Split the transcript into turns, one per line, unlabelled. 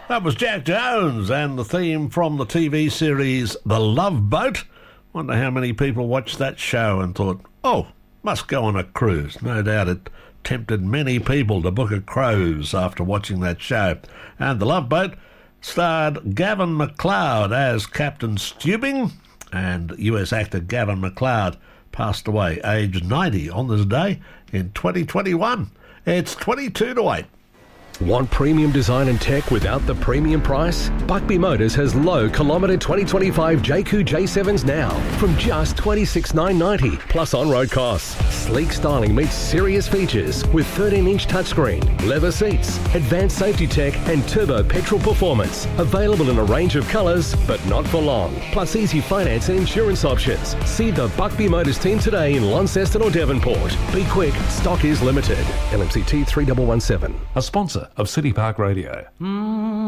That was Jack Jones and the theme from the TV series The Love Boat. Wonder how many people watched that show and thought, oh, must go on a cruise. No doubt it tempted many people to book a cruise after watching that show. And The Love Boat starred Gavin MacLeod as Captain Stubing, and US actor Gavin MacLeod passed away aged 90 on this day in 2021. It's 22 to 8.
Want premium design and tech without the premium price? Buckby Motors has low kilometre 2025 JQ J7s now from just $26,990 plus on-road costs. Sleek styling meets serious features with 13-inch touchscreen, leather seats, advanced safety tech and turbo petrol performance. Available in a range of colours, but not for long. Plus easy finance and insurance options. See the Buckby Motors team today in Launceston or Devonport. Be quick, stock is limited. LMCT 3117.
A sponsor of City Park Radio.